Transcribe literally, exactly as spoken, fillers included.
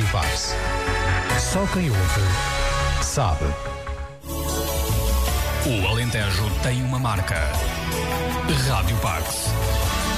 Pax. Só quem ouve sabe. O Alentejo tem uma marca. Rádio Pax.